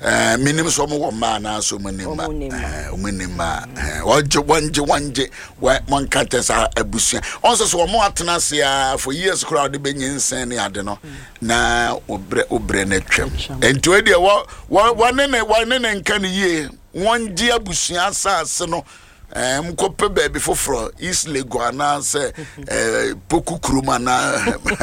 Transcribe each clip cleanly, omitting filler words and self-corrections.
minim so mo ma na so munima munima wanje one katesa abusia onso so mo atena se for years crowd be nyinsen ne ade no na obre na twam ento e de one ne nkan ye wanje abusia asase no mkope baby foforo East Lagos na se poku kruma na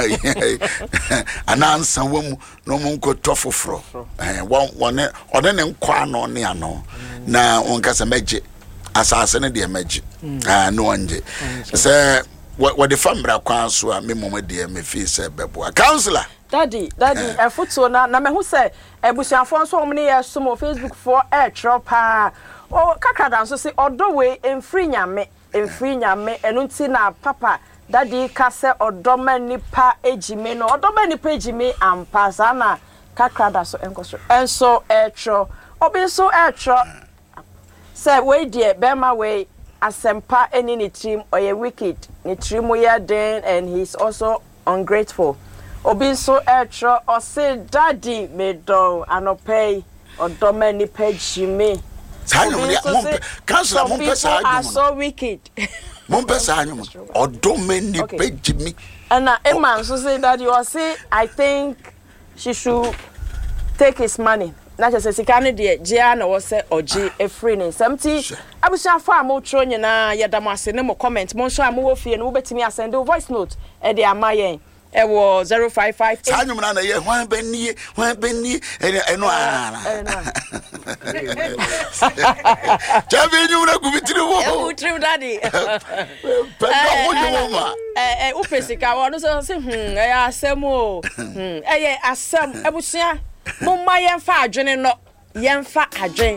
anansa wamu no monko tofoforo one ne nkwa no ne ano na onka se meje asase ne de meje no wanje se what the famra kwan so a memom de me fi se bebo counselor daddy efoto na me hu se ebusuafo so omne ye so Facebook for tropa o kakada nso se odo we emfri nyame enu nti na papa daddy ka se odo manipa ejime no odo manipa ejime ampasa na kakada so enkoso enso etro obi so etro se we die bema we asempa eni ni team oye wicked ni team ya den and he's also ungrateful obi so etro o say daddy me don anopay odo manipa ejime Councilor Mompesa are so wicked. Mompesa Odomeni Pejimi. And Emma so say that you are say I think she should take his money. Not just a can de Gianna was say or G a free name. Something I was a far more tron na yadamase no comment. Monsieur Amofi and Uber to me I send a voice note at the Amaye. It was 055. Tanumana ye one penny and no. Javi, you would be true, daddy. Upesica, I was saying, I assemble. I assemble. I would say, Mumma Yanfa, Jenny, not Yanfa, a drain.